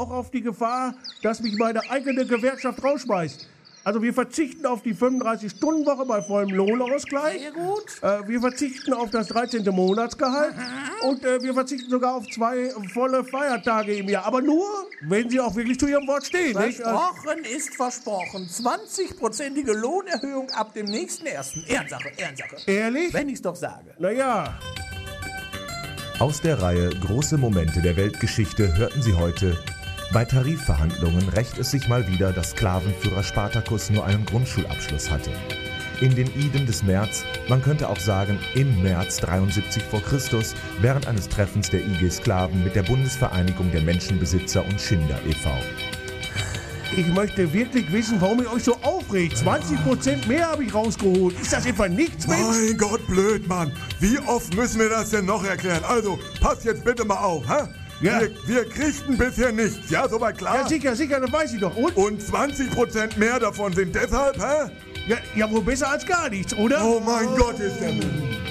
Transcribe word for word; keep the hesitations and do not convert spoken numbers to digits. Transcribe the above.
auch auf die Gefahr, dass mich meine eigene Gewerkschaft rausschmeißt. Also wir verzichten auf die fünfunddreißig-Stunden-Woche bei vollem Lohnausgleich. Sehr gut. Äh, wir verzichten auf das dreizehnte Monatsgehalt. Aha. Und äh, wir verzichten sogar auf zwei volle Feiertage im Jahr. Aber nur, wenn Sie auch wirklich zu Ihrem Wort stehen. Nicht? Versprochen ist versprochen. zwanzig-prozentige Lohnerhöhung ab dem nächsten ersten. Ehrensache, Ehrensache. Ehrlich? Wenn ich's doch sage. Naja. Aus der Reihe Große Momente der Weltgeschichte hörten Sie heute: Bei Tarifverhandlungen rächt es sich mal wieder, dass Sklavenführer Spartacus nur einen Grundschulabschluss hatte. In den Iden des März, man könnte auch sagen im März dreiundsiebzig vor Christus, während eines Treffens der I G Sklaven mit der Bundesvereinigung der Menschenbesitzer und Schinder e V Ich möchte wirklich wissen, warum ihr euch so aufregt. zwanzig Prozent mehr habe ich rausgeholt. Ist das etwa nichts, Mensch? Mein Gott, blöd, Mann. Wie oft müssen wir das denn noch erklären? Also, passt jetzt bitte mal auf, hä? Ja. Wir, wir kriegten bisher nichts, ja, soweit klar? Ja, sicher, sicher, das weiß ich doch. Und? Und zwanzig Prozent mehr davon sind deshalb, hä? Ja, ja, wohl besser als gar nichts, oder? Oh mein Gott, ist der Müll.